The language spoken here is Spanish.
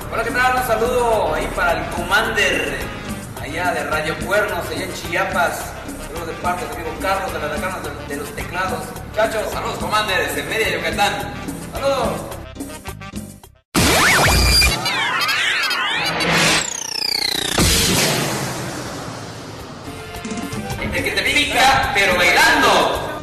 Hola, ¿qué tal? Un saludo ahí para el Commander, allá de Radio Cuernos, allá en Chiapas. Saludos de parte de amigo Carlos de la Decana de los Teclados. Muchachos, saludos Commander desde Mérida, Yucatán. Saludos. El que te pica, pero